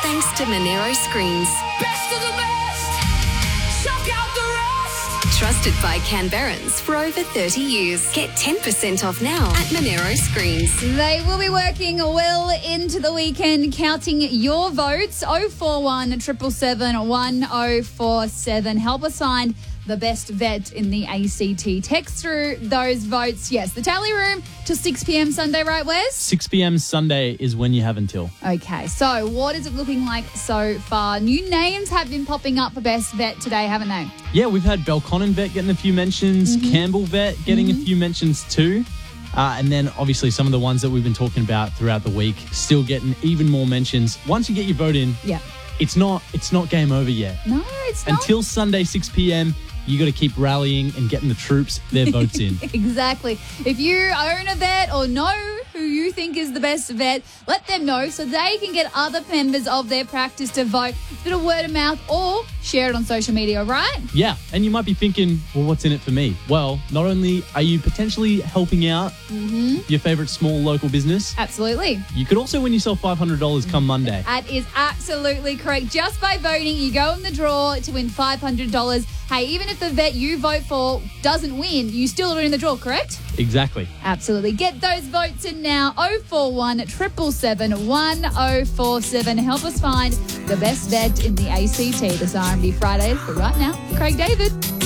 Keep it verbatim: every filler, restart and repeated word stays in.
thanks to Monero Screens. Best of the best. Shock out the rest. Trusted by Canberrans for over thirty years. Get ten percent off now at Monero Screens. They will be working well into the weekend, counting your votes. oh four one, seven seven seven, one oh four seven. Help us find the best vet in the A C T. Text through those votes. Yes, the tally room till six p.m. Sunday, right, Wes? six p.m. Sunday is when you have until. Okay, so what is it looking like so far? New names have been popping up for best vet today, haven't they? Yeah, we've had Belconnen Vet getting a few mentions, Mm-hmm. Campbell Vet getting mm-hmm. a few mentions too. Uh, and then obviously some of the ones that we've been talking about throughout the week still getting even more mentions. Once you get your vote in, Yeah. it's not it's not game over yet. No, it's not. Until Sunday, six p.m., you got to keep rallying and getting the troops their votes in. Exactly. If you own a vet or know who you think is the best vet, let them know so they can get other members of their practice to vote. A bit of word of mouth or share it on social media, right? Yeah, and you might be thinking, well, what's in it for me? Well, not only are you potentially helping out Mm-hmm. your favourite small local business, Absolutely. you could also win yourself five hundred dollars come Monday. That is absolutely correct. Just by voting, you go in the draw to win five hundred dollars. Hey, even if the vet you vote for doesn't win, you still are in the draw, correct? Exactly. Absolutely. Get those votes in now. oh four one, seven seven seven, one oh four seven. Help us find the best vet in the A C T this R and B Fridays. But right now, Craig David.